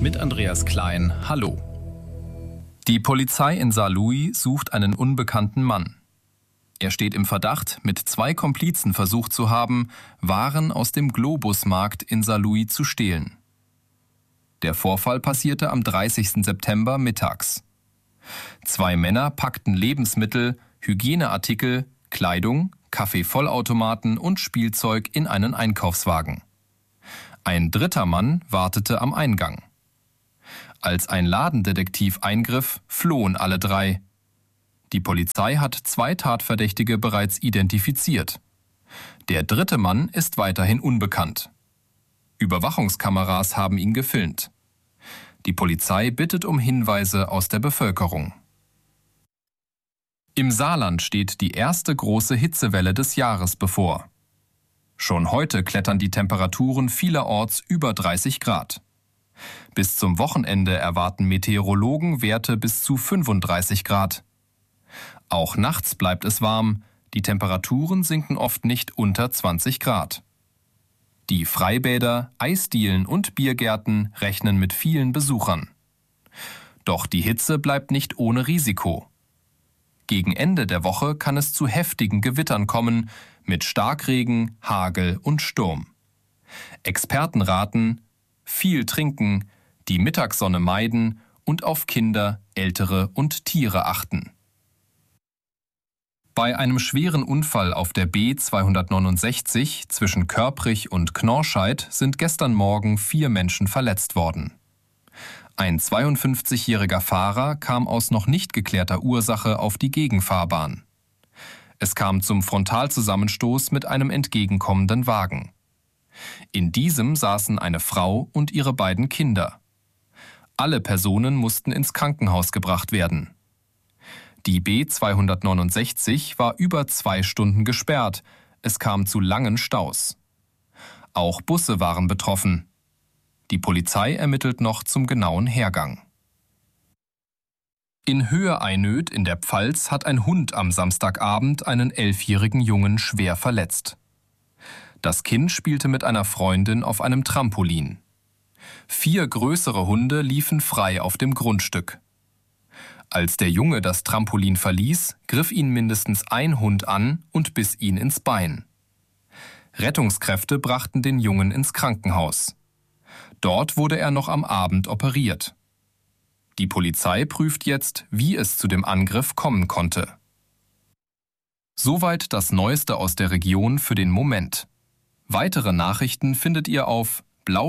mit Andreas Klein. Hallo. Die Polizei in Saarlouis sucht einen unbekannten Mann. Er steht im Verdacht, mit 2 Komplizen versucht zu haben, Waren aus dem Globusmarkt in Saarlouis zu stehlen. Der Vorfall passierte am 30. September mittags. 2 Männer packten Lebensmittel, Hygieneartikel, Kleidung, Kaffeevollautomaten und Spielzeug in einen Einkaufswagen. Ein dritter Mann wartete am Eingang. Als ein Ladendetektiv eingriff, flohen alle 3. Die Polizei hat 2 Tatverdächtige bereits identifiziert. Der dritte Mann ist weiterhin unbekannt. Überwachungskameras haben ihn gefilmt. Die Polizei bittet um Hinweise aus der Bevölkerung. Im Saarland steht die erste große Hitzewelle des Jahres bevor. Schon heute klettern die Temperaturen vielerorts über 30 Grad. Bis zum Wochenende erwarten Meteorologen Werte bis zu 35 Grad. Auch nachts bleibt es warm, die Temperaturen sinken oft nicht unter 20 Grad. Die Freibäder, Eisdielen und Biergärten rechnen mit vielen Besuchern. Doch die Hitze bleibt nicht ohne Risiko. Gegen Ende der Woche kann es zu heftigen Gewittern kommen, mit Starkregen, Hagel und Sturm. Experten raten: viel trinken, die Mittagssonne meiden und auf Kinder, Ältere und Tiere achten. Bei einem schweren Unfall auf der B269 zwischen Körprich und Knorrscheid sind gestern Morgen 4 Menschen verletzt worden. Ein 52-jähriger Fahrer kam aus noch nicht geklärter Ursache auf die Gegenfahrbahn. Es kam zum Frontalzusammenstoß mit einem entgegenkommenden Wagen. In diesem saßen eine Frau und ihre beiden Kinder. Alle Personen mussten ins Krankenhaus gebracht werden. Die B269 war über 2 Stunden gesperrt. Es kam zu langen Staus. Auch Busse waren betroffen. Die Polizei ermittelt noch zum genauen Hergang. In Höhe-Einöd in der Pfalz hat ein Hund am Samstagabend einen 11-jährigen Jungen schwer verletzt. Das Kind spielte mit einer Freundin auf einem Trampolin. 4 größere Hunde liefen frei auf dem Grundstück. Als der Junge das Trampolin verließ, griff ihn mindestens ein Hund an und biss ihn ins Bein. Rettungskräfte brachten den Jungen ins Krankenhaus. Dort wurde er noch am Abend operiert. Die Polizei prüft jetzt, wie es zu dem Angriff kommen konnte. Soweit das Neueste aus der Region für den Moment. Weitere Nachrichten findet ihr auf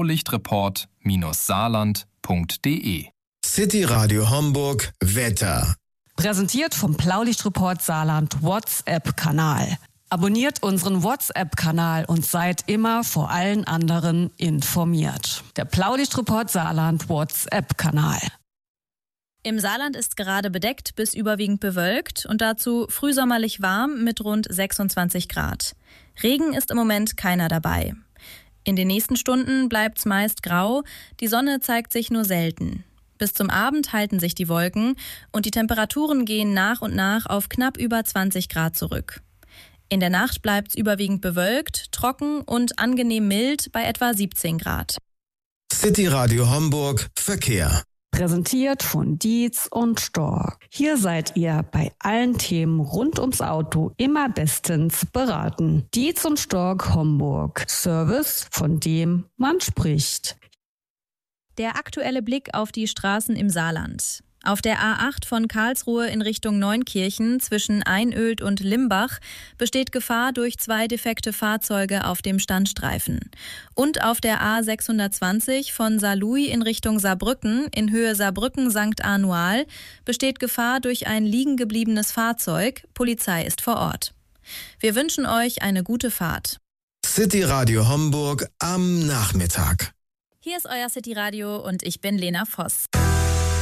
blaulichtreport-saarland.de. City Radio Homburg Wetter. Präsentiert vom Blaulichtreport Saarland WhatsApp-Kanal. Abonniert unseren WhatsApp-Kanal und seid immer vor allen anderen informiert. Der Blaulichtreport Saarland WhatsApp-Kanal. Im Saarland ist gerade bedeckt bis überwiegend bewölkt und dazu frühsommerlich warm mit rund 26 Grad. Regen ist im Moment keiner dabei. In den nächsten Stunden bleibt es meist grau, die Sonne zeigt sich nur selten. Bis zum Abend halten sich die Wolken und die Temperaturen gehen nach und nach auf knapp über 20 Grad zurück. In der Nacht bleibt es überwiegend bewölkt, trocken und angenehm mild bei etwa 17 Grad. City Radio Homburg Verkehr. Präsentiert von Dietz und Stork. Hier seid ihr bei allen Themen rund ums Auto immer bestens beraten. Dietz und Stork Homburg. Service, von dem man spricht. Der aktuelle Blick auf die Straßen im Saarland. Auf der A8 von Karlsruhe in Richtung Neunkirchen zwischen Einöd und Limbach besteht Gefahr durch 2 defekte Fahrzeuge auf dem Standstreifen. Und auf der A620 von Saarlouis in Richtung Saarbrücken in Höhe Saarbrücken-St. Anual besteht Gefahr durch ein liegen gebliebenes Fahrzeug. Polizei ist vor Ort. Wir wünschen euch eine gute Fahrt. City Radio Homburg am Nachmittag. Hier ist euer City Radio und ich bin Lena Voss.